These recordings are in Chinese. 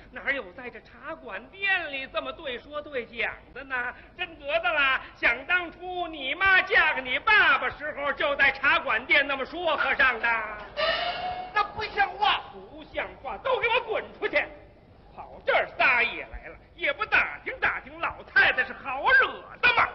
哪有在这茶馆店里这么对说对讲的呢？真得的啦！想当初你妈嫁给你爸爸时候，就在茶馆店那么说和尚的。 那不像话！ 不像话，都给我滚出去！跑这儿撒野来了，也不打听打听老太太是好惹的吗？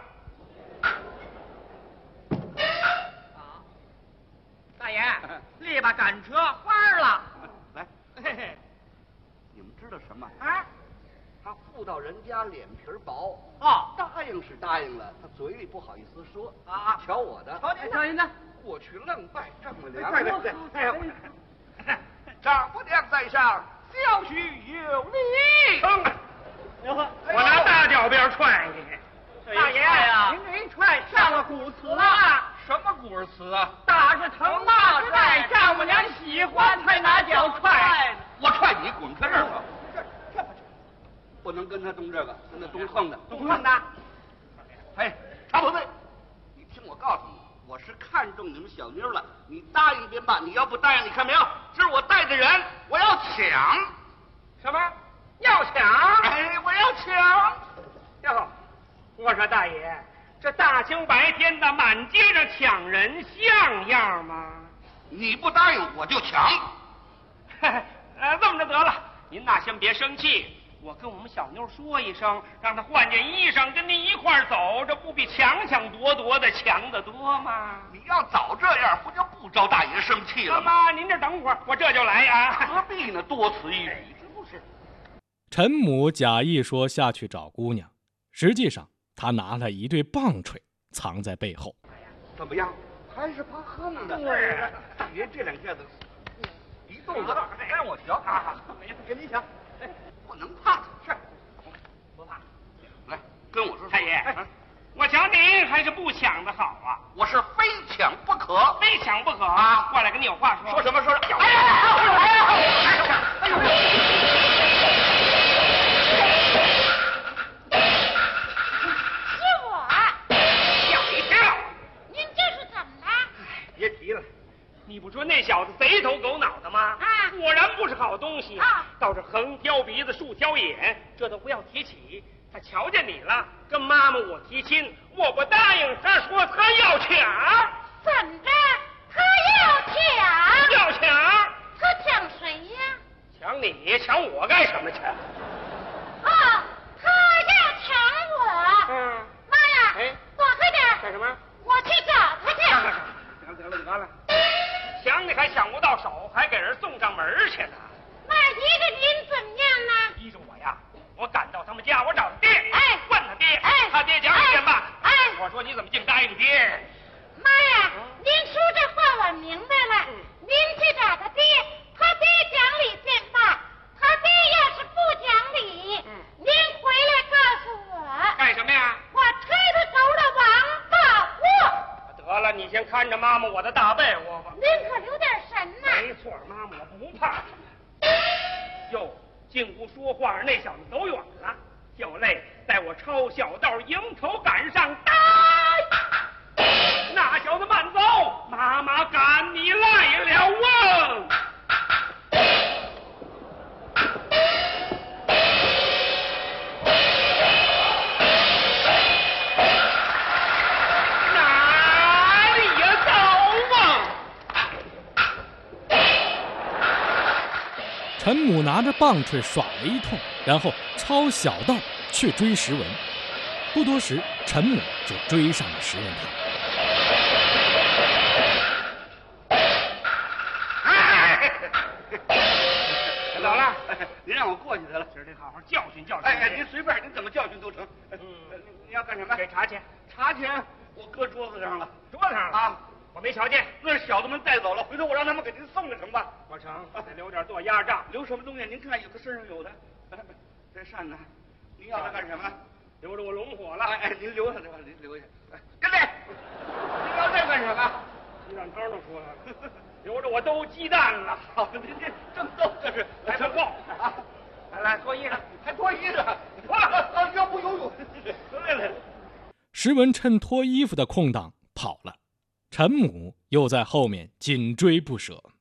大爷，立吧赶车花了。 来， 嘿嘿， 你们知道什么？ 啊， 他妇道人家脸皮薄，答应是答应了，他嘴里不好意思说啊。 瞧我的， 瞧您的， 过去愣拜丈母娘。 对， 丈母娘在上，小婿有礼。 我拿大脚鞭踹你！ 大爷呀，您这一踹上了古词了。 什么古词啊？ 打是疼，骂是爱，丈母娘喜欢才拿脚踹。 我踹你，滚开这儿吧！这不能跟他动这个，跟他动横的。 动横的。 哎，茶不对，你听我告诉你，我是看中你们小妞了，你答应便罢，你要不答应，你看没有？这是我带的人，我要抢。 什么？要抢？ 哎，我要抢。 哟，我说大爷。这大清白天的，满街上抢人，像样吗？ 你不答应，我就抢。 这么着得了，您呐先别生气，我跟我们小妞说一声，让她换件衣裳，跟您一块儿走，这不比抢抢夺夺的强得多吗？ 你要早这样，不就不招大爷生气了吗？您这等会儿，我这就来啊。 何必呢？多此一举，就是。 陈母假意说下去找姑娘，实际上他拿了一对棒槌藏在背后。 怎么样？还是怕横的。 对， 大爷这两下子一动作，让我瞧啊！给你瞧，不能怕。是， 不怕。 来，跟我说。 太爷，我瞧您还是不抢的好啊！ 我是非抢不可， 非抢不可啊！过来跟你有话说。 说什么？说什么？ 别提了，你不说那小子贼头狗脑的吗？果然不是好东西倒是横挑鼻子竖挑眼，这都不要提起。他瞧见你了，跟妈妈我提亲，我不答应，他说他要抢。 怎着？他要抢？ 要抢？ 他抢谁呀？ 抢你？抢我干什么去？ 他要抢我。妈呀！躲开点！ 干什么？ 我去找他去。 得了，抢你还抢不到手，还给人送上门去呢。 那依着您怎么样呢？ 依着我呀，我赶到他们家，我找他爹，问他爹，他爹讲一遍吧。我说你怎么净答应爹？ 妈呀，您说这话我明白了。您去找他爹，他爹讲理便罢，他爹要是不讲理，您回来告诉我。 干什么呀？ 我推他走了王八窝。 得了，你先看着妈妈我的大被窝吧。 您可留点神呐。 没错，妈妈我不怕他。哟，进屋说话，那小子走远了，就累在我抄小道迎头赶上，那小子慢走，妈妈赶你来了啊！ 陈母拿着棒槌耍了一通，然后抄小道去追石文。不多时，陈母就追上了石文堂。 走了， 您让我过去得了， 今儿得好好教训教训。 您随便，您怎么教训都成。你要干什么？ 给茶钱。 茶钱我搁桌子上了。 桌子上了啊？我没瞧见， 那是小子们带走了，回头我让他们给您送了成吧？ 我成，得留点做压账。 留什么东西？您看，有的身上有的。这扇子，您要它干什么？ 留着我龙火了。 您留下这吧，您留下。跟来，您要这干什么？ 鸡蛋汤都出来了，留着我兜鸡蛋了。 好，您这正逗这是， 来不够啊！来脱衣裳， 还脱衣裳？脱了，要不游泳？来。 石文趁脱衣服的空档跑了。陈母又在后面紧追不舍。